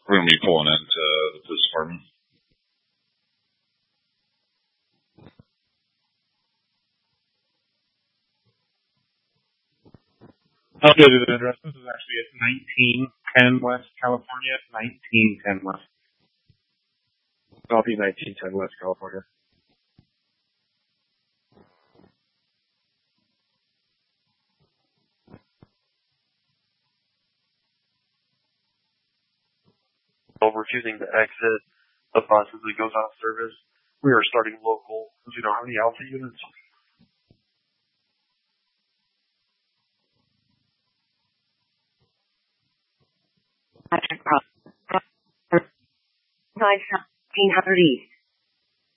we're going to be pulling into the police department. I'll give you the address. This is actually at 1910 West California. 1910 West. Southeast 1910 West California. Refusing to exit the bus as it goes out of service. We are starting local because we don't have any Alpha units. East.